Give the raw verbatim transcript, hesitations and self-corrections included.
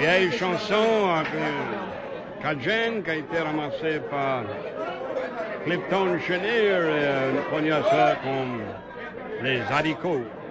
vieille chanson un peu cajun qui a été ramassée par Clifton Chenier et on connaît ça comme les haricots.